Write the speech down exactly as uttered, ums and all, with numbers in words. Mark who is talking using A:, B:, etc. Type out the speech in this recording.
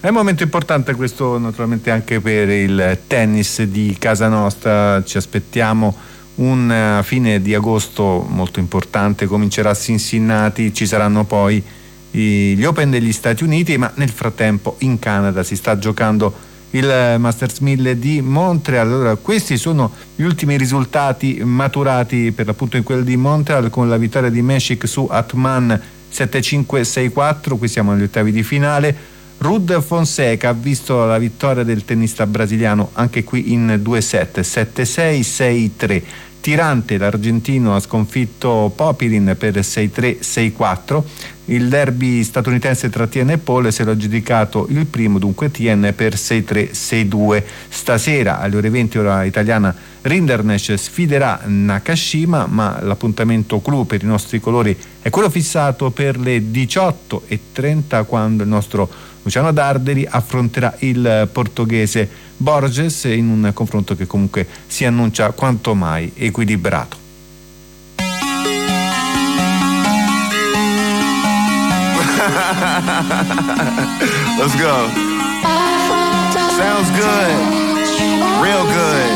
A: È un momento importante questo, naturalmente, anche per il tennis di casa nostra. Ci aspettiamo un fine di agosto molto importante, comincerà a Cincinnati, ci saranno poi gli Open degli Stati Uniti, ma nel frattempo in Canada si sta giocando il Masters mille di Montreal. Allora, questi sono gli ultimi risultati maturati per l'appunto in quello di Montreal, con la vittoria di Meshik su Atman sette cinque sei quattro. Qui siamo agli ottavi di finale. Ruud Fonseca ha visto la vittoria del tennista brasiliano anche qui in due set, sette sei sei tre. Tirante, l'argentino, ha sconfitto Popyrin per sei tre sei quattro. Il derby statunitense tra Tien e Paul se l'ha aggiudicato il primo, dunque Tien, per sei tre sei due. Stasera alle ore venti ora italiana Rinderknech sfiderà Nakashima, ma l'appuntamento clou per i nostri colori è quello fissato per le diciotto e trenta, quando il nostro Luciano Darderi affronterà il portoghese Borges in un confronto che comunque si annuncia quanto mai equilibrato.
B: Let's go. Sounds good. Real good.